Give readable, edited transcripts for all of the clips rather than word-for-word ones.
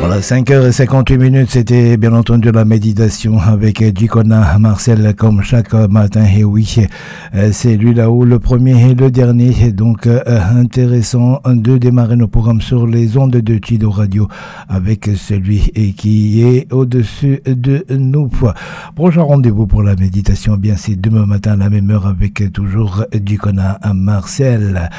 Voilà, 5h58, c'était bien entendu la méditation avec Djikona Marcel comme chaque matin. Et oui, c'est lui là-haut, le premier et le dernier. Donc, intéressant de démarrer nos programmes sur les ondes de Chido Radio avec celui qui est au-dessus de nous. Prochain rendez-vous pour la méditation, bien c'est demain matin à la même heure avec toujours Djikona Marcel.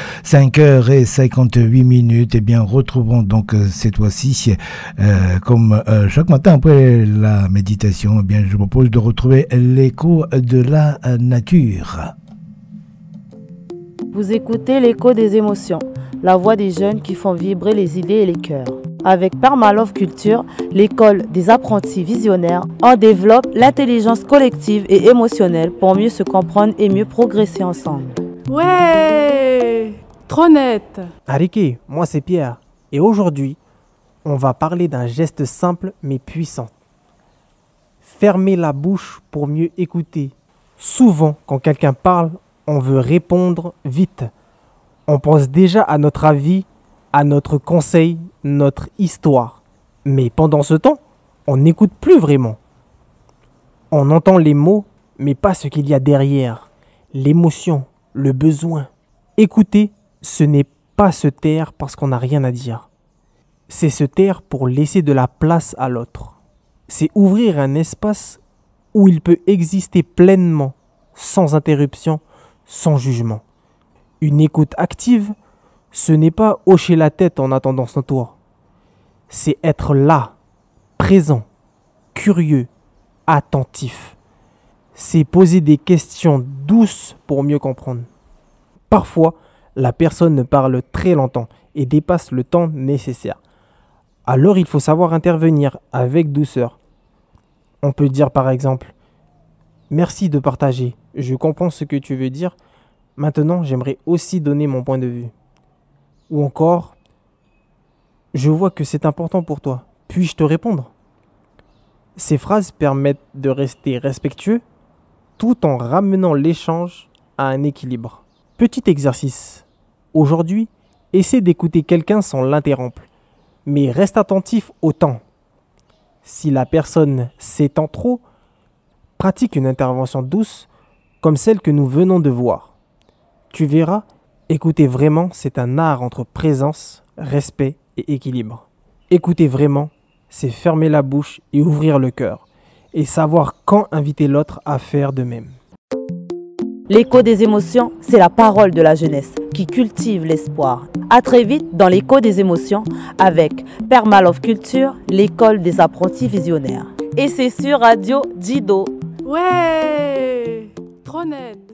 5h58. Et bien, retrouvons donc cette fois-ci comme chaque matin après la méditation, eh bien, je vous propose de retrouver l'écho de la nature. Vous écoutez l'écho des émotions, la voix des jeunes qui font vibrer les idées et les cœurs. Avec Permalove Culture, l'école des apprentis visionnaires, on développe l'intelligence collective et émotionnelle pour mieux se comprendre et mieux progresser ensemble. Ouais, trop net. Ariki, moi c'est Pierre, et aujourd'hui, on va parler d'un geste simple mais puissant. Fermer la bouche pour mieux écouter. Souvent, quand quelqu'un parle, on veut répondre vite. On pense déjà à notre avis, à notre conseil, notre histoire. Mais pendant ce temps, on n'écoute plus vraiment. On entend les mots, mais pas ce qu'il y a derrière. L'émotion, le besoin. Écouter, ce n'est pas se taire parce qu'on n'a rien à dire. C'est se taire pour laisser de la place à l'autre. C'est ouvrir un espace où il peut exister pleinement, sans interruption, sans jugement. Une écoute active, ce n'est pas hocher la tête en attendant son tour. C'est être là, présent, curieux, attentif. C'est poser des questions douces pour mieux comprendre. Parfois, la personne parle très longtemps et dépasse le temps nécessaire. Alors il faut savoir intervenir avec douceur. On peut dire par exemple « Merci de partager, je comprends ce que tu veux dire, maintenant j'aimerais aussi donner mon point de vue. » Ou encore « Je vois que c'est important pour toi, puis-je te répondre ?» Ces phrases permettent de rester respectueux tout en ramenant l'échange à un équilibre. Petit exercice. Aujourd'hui, essaie d'écouter quelqu'un sans l'interrompre. Mais reste attentif au temps. Si la personne s'étend trop, pratique une intervention douce comme celle que nous venons de voir. Tu verras, écouter vraiment, c'est un art entre présence, respect et équilibre. Écouter vraiment, c'est fermer la bouche et ouvrir le cœur, et savoir quand inviter l'autre à faire de même. L'écho des émotions, c'est la parole de la jeunesse qui cultive l'espoir. À très vite dans l'écho des émotions avec Permalove Culture, l'école des apprentis visionnaires. Et c'est sur Radio Dido. Ouais, trop net.